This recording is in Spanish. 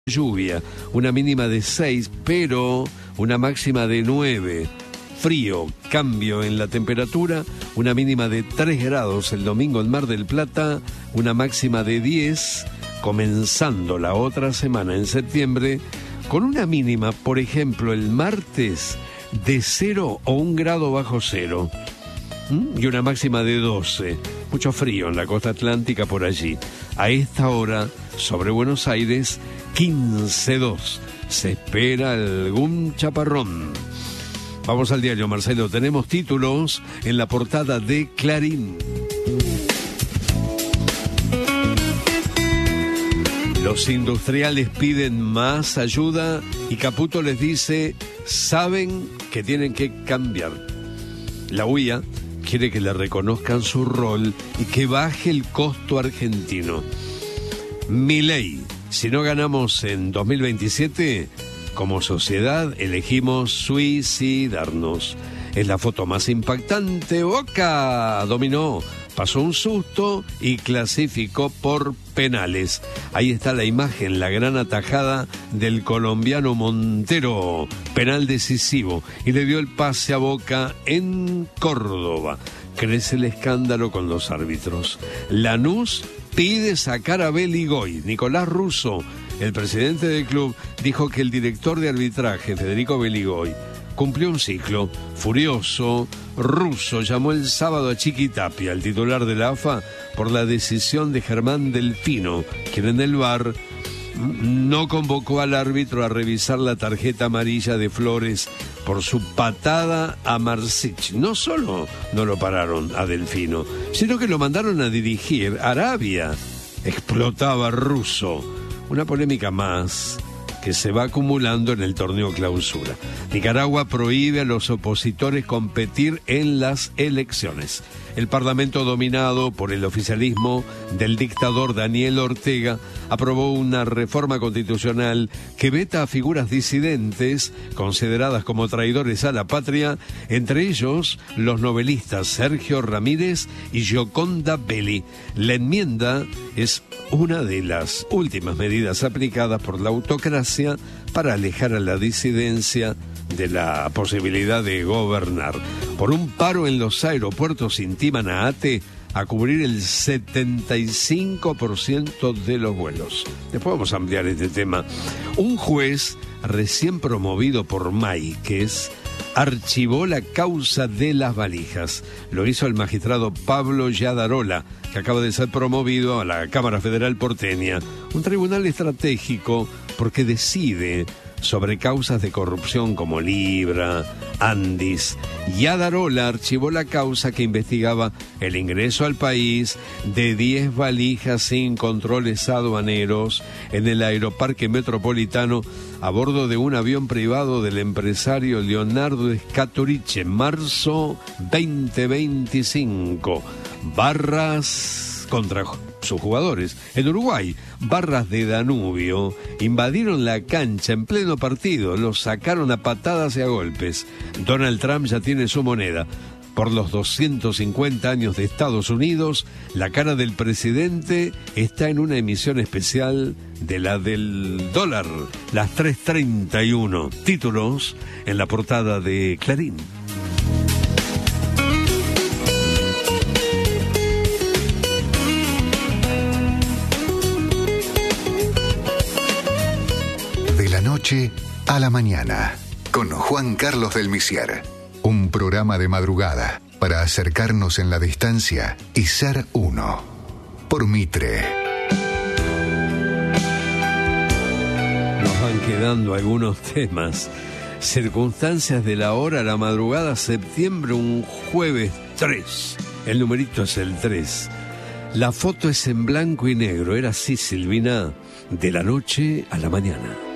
Lluvia, una mínima de 6, pero una máxima de 9. Frío, cambio en la temperatura, una mínima de 3 grados el domingo en Mar del Plata, una máxima de 10, comenzando la otra semana en septiembre, con una mínima, por ejemplo, el martes, de 0 o 1 grado bajo cero. Y una máxima de 12. Mucho frío en la costa atlántica por allí. A esta hora, sobre Buenos Aires, 15:02. Se espera algún chaparrón. Vamos al diario, Marcelo. Tenemos títulos en la portada de Clarín. Los industriales piden más ayuda y Caputo les dice, saben que tienen que cambiar. La UIA quiere que le reconozcan su rol y que baje el costo argentino. Milei, si no ganamos en 2027, como sociedad elegimos suicidarnos. Es la foto más impactante. Boca dominó, pasó un susto y clasificó por penales. Ahí está la imagen, la gran atajada del colombiano Montero, penal decisivo, y le dio el pase a Boca en Córdoba. Crece el escándalo con los árbitros. Lanús pide sacar a Beligoy. Nicolás Russo, el presidente del club, dijo que el director de arbitraje, Federico Beligoy, cumplió un ciclo. Furioso, Russo llamó el sábado a Chiqui Tapia, el titular de la AFA, por la decisión de Germán Delfino, quien en el VAR no convocó al árbitro a revisar la tarjeta amarilla de Flores por su patada a Marsic. No solo no lo pararon a Delfino, sino que lo mandaron a dirigir a Arabia. Explotaba Russo. Una polémica más que se va acumulando en el torneo clausura. Nicaragua prohíbe a los opositores competir en las elecciones. El Parlamento, dominado por el oficialismo del dictador Daniel Ortega, aprobó una reforma constitucional que veta a figuras disidentes consideradas como traidores a la patria, entre ellos los novelistas Sergio Ramírez y Gioconda Belli. La enmienda es una de las últimas medidas aplicadas por la autocracia para alejar a la disidencia de la posibilidad de gobernar. Por un paro en los aeropuertos intiman a ATE a cubrir el 75% de los vuelos. Después vamos a ampliar este tema. Un juez recién promovido por Máiquez archivó la causa de las valijas. Lo hizo el magistrado Pablo Yadarola, que acaba de ser promovido a la Cámara Federal porteña, un tribunal estratégico porque decide sobre causas de corrupción como Libra, Andis. Yadarola archivó la causa que investigaba el ingreso al país de 10 valijas sin controles aduaneros en el Aeroparque Metropolitano a bordo de un avión privado del empresario Leonardo Scaturice, marzo 2025. Barras contra sus jugadores. En Uruguay, barras de Danubio invadieron la cancha en pleno partido, los sacaron a patadas y a golpes. Donald Trump ya tiene su moneda. Por los 250 años de Estados Unidos, la cara del presidente está en una emisión especial de la del dólar, las 3:31. Títulos en la portada de Clarín. Noche a la mañana, con Juan Carlos del Misier. Un programa de madrugada para acercarnos en la distancia y ser uno. Por Mitre. Nos van quedando algunos temas. Circunstancias de la hora, la madrugada, septiembre, un jueves 3. El numerito es el 3. La foto es en blanco y negro. Era así, Silvina, de la noche a la mañana.